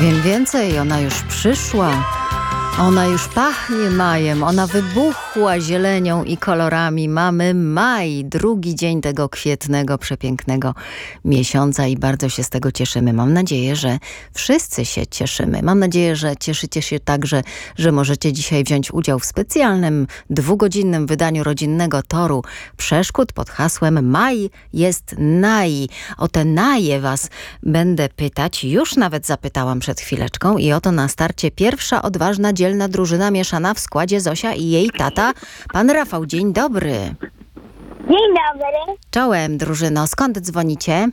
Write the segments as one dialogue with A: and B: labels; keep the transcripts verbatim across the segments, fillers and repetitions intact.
A: Powiem więcej, ona już przyszła. Ona już pachnie majem, ona wybuchła zielenią i kolorami. Mamy maj, drugi dzień tego kwietnego, przepięknego miesiąca i bardzo się z tego cieszymy. Mam nadzieję, że wszyscy się cieszymy. Mam nadzieję, że cieszycie się także, że możecie dzisiaj wziąć udział w specjalnym, dwugodzinnym wydaniu rodzinnego toru przeszkód pod hasłem Maj jest naj. O te naje was będę pytać. Już nawet zapytałam przed chwileczką i oto na starcie pierwsza odważna dzielna drużyna mieszana w składzie Zosia i jej tata, pan Rafał. Dzień dobry.
B: Dzień dobry.
A: Czołem, drużyno. Skąd dzwonicie?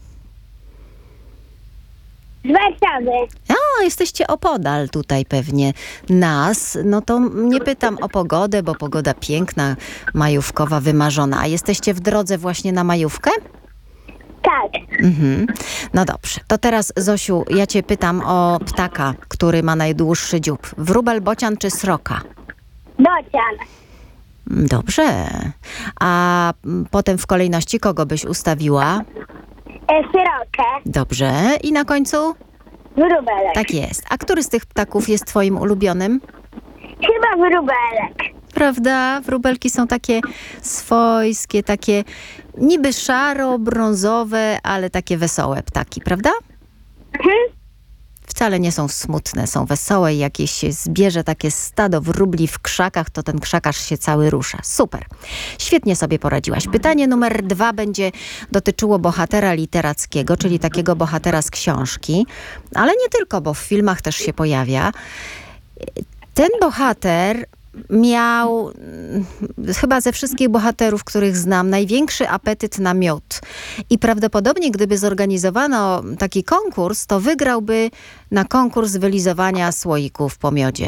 B: Z Warszawy.
A: O, jesteście opodal tutaj pewnie nas. No to nie pytam o pogodę, bo pogoda piękna, majówkowa, wymarzona. A jesteście w drodze właśnie na majówkę?
B: Tak.
A: Mhm. No dobrze. To teraz, Zosiu, ja cię pytam o ptaka, który ma najdłuższy dziób. Wróbel, bocian czy sroka?
B: Bocian.
A: Dobrze. A potem w kolejności kogo byś ustawiła?
B: E, Syrokę.
A: Dobrze. I na końcu?
B: Wróbelek.
A: Tak jest. A który z tych ptaków jest twoim ulubionym?
B: Chyba wróbelek.
A: Prawda? Wróbelki są takie swojskie, takie niby szaro-brązowe, ale takie wesołe ptaki, prawda?
B: Mhm.
A: Wcale nie są smutne, są wesołe i jakieś się zbierze takie stado wróbli w krzakach, to ten krzakarz się cały rusza. Super. Świetnie sobie poradziłaś. Pytanie numer dwa będzie dotyczyło bohatera literackiego, czyli takiego bohatera z książki, ale nie tylko, bo w filmach też się pojawia. Ten bohater miał mm, chyba ze wszystkich bohaterów, których znam, największy apetyt na miód. I prawdopodobnie, gdyby zorganizowano taki konkurs, to wygrałby na konkurs wylizowania słoików po miodzie.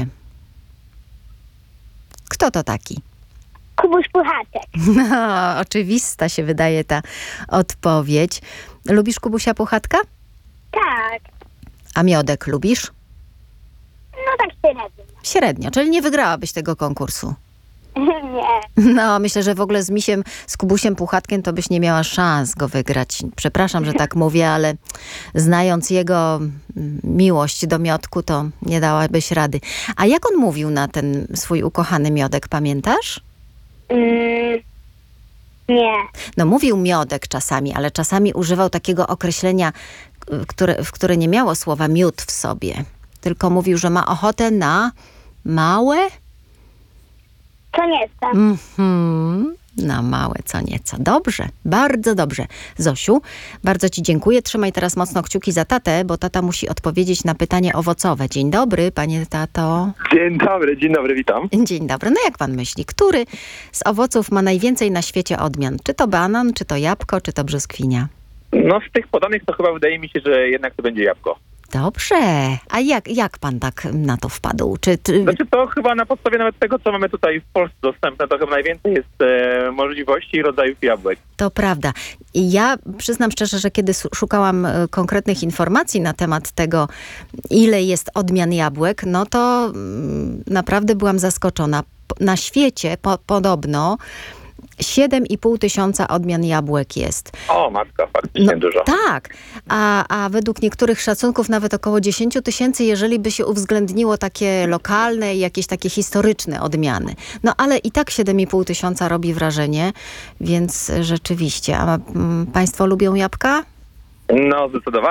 A: Kto to taki?
B: Kubuś Puchatek.
A: No, oczywista się wydaje ta odpowiedź. Lubisz Kubusia Puchatka?
B: Tak.
A: A miodek lubisz?
B: No tak średnio.
A: Średnio, czyli nie wygrałabyś tego konkursu.
B: Nie.
A: No, myślę, że w ogóle z misiem, z Kubusiem Puchatkiem to byś nie miała szans go wygrać. Przepraszam, że tak mówię, ale znając jego miłość do miodku, to nie dałabyś rady. A jak on mówił na ten swój ukochany miodek, pamiętasz?
B: Mm, nie.
A: No mówił miodek czasami, ale czasami używał takiego określenia, które, w które nie miało słowa miód w sobie. Tylko mówił, że ma ochotę na małe...
B: To nie chcę.
A: Mhm. Na małe co nieco. Dobrze, bardzo dobrze. Zosiu, bardzo ci dziękuję. Trzymaj teraz mocno kciuki za tatę, bo tata musi odpowiedzieć na pytanie owocowe. Dzień dobry, panie tato.
C: Dzień dobry, dzień dobry, witam.
A: Dzień dobry. No jak pan myśli, który z owoców ma najwięcej na świecie odmian? Czy to banan, czy to jabłko, czy to brzoskwinia?
C: No z tych podanych to chyba wydaje mi się, że jednak to będzie jabłko.
A: Dobrze. A jak, jak pan tak na to wpadł? Czy, czy...
C: Znaczy to chyba na podstawie nawet tego, co mamy tutaj w Polsce dostępne, to chyba najwięcej jest e, możliwości i rodzajów jabłek.
A: To prawda. I ja przyznam szczerze, że kiedy su- szukałam e, konkretnych informacji na temat tego, ile jest odmian jabłek, no to mm, naprawdę byłam zaskoczona. P- Na świecie po- podobno siedem i pół tysiąca odmian jabłek jest.
C: O, matka, faktycznie
A: No,
C: dużo.
A: tak, a, a według niektórych szacunków nawet około dziesięć tysięcy, jeżeli by się uwzględniło takie lokalne i jakieś takie historyczne odmiany. No ale i tak siedem i pół tysiąca robi wrażenie, więc rzeczywiście. A mm, państwo lubią jabłka?
C: No zdecydowanie.